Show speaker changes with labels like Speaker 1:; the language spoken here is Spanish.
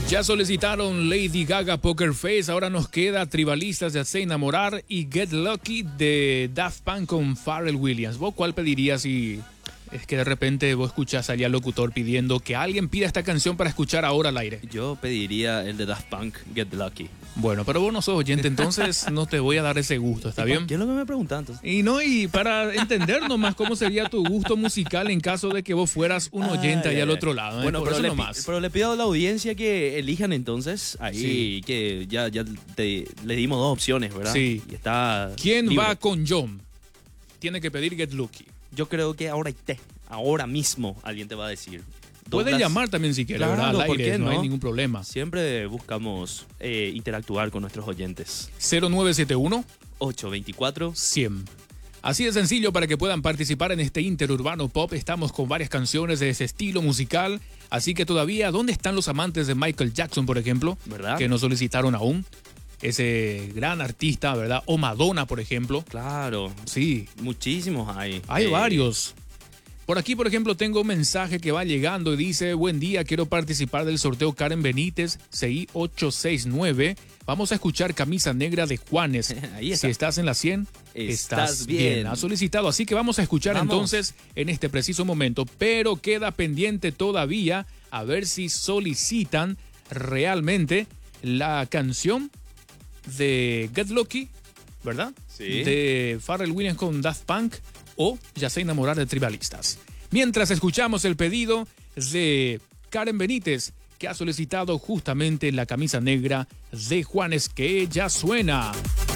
Speaker 1: Ya solicitaron Lady Gaga Poker Face, ahora nos queda Tribalistas de Hace Enamorar y Get Lucky de Daft Punk con Pharrell Williams. ¿Vos cuál pedirías si es que de repente vos escuchás allá al locutor pidiendo que alguien pida esta canción para escuchar ahora al aire?
Speaker 2: Yo pediría el de Daft Punk, Get Lucky.
Speaker 1: Bueno, pero vos no sos oyente, entonces no te voy a dar ese gusto, ¿está bien?
Speaker 2: ¿Qué es lo que me preguntan entonces?
Speaker 1: Y para entender nomás cómo sería tu gusto musical en caso de que vos fueras un oyente allá al otro lado.
Speaker 2: Bueno,
Speaker 1: por
Speaker 2: pero
Speaker 1: eso
Speaker 2: pero le pido a la audiencia que elijan entonces ahí,
Speaker 1: Sí.
Speaker 2: que ya le dimos dos opciones, ¿verdad?
Speaker 1: Sí.
Speaker 2: Y está
Speaker 1: ¿Quién
Speaker 2: libre.
Speaker 1: va con John? Tiene que pedir Get Lucky.
Speaker 2: Yo creo que ahora mismo alguien te va a decir.
Speaker 1: Puede
Speaker 2: Douglas,
Speaker 1: llamar también si quiere,
Speaker 2: Claro,
Speaker 1: ¿verdad? Al
Speaker 2: ¿por
Speaker 1: aire,
Speaker 2: qué
Speaker 1: no hay
Speaker 2: no?
Speaker 1: ningún problema.
Speaker 2: Siempre buscamos interactuar con nuestros oyentes.
Speaker 1: 0971
Speaker 2: 824.
Speaker 1: 100. Así de sencillo para que puedan participar en este interurbano pop. Estamos con varias canciones de ese estilo musical. Así que todavía, ¿dónde están los amantes de Michael Jackson, por ejemplo?
Speaker 2: ¿Verdad?
Speaker 1: Que no solicitaron aún. Ese gran artista, ¿verdad? O Madonna, por ejemplo.
Speaker 2: Claro,
Speaker 1: Sí,
Speaker 2: muchísimos hay.
Speaker 1: hay varios. Por aquí, por ejemplo, tengo un mensaje que va llegando y dice: buen día, quiero participar del sorteo Karen Benítez, CI 869. Vamos a escuchar Camisa Negra de Juanes.
Speaker 2: Ahí está.
Speaker 1: Si estás en la 100,
Speaker 2: Estás bien.
Speaker 1: Ha solicitado, así que vamos a escuchar
Speaker 2: Vamos.
Speaker 1: entonces en este preciso momento. Pero queda pendiente todavía a ver si solicitan realmente la canción de Get Lucky, ¿verdad?
Speaker 2: Sí.
Speaker 1: De Pharrell Williams con Daft Punk o Ya sé enamorar de Tribalistas. Mientras escuchamos el pedido de Karen Benítez, que ha solicitado justamente la Camisa Negra de Juanes, que ya suena.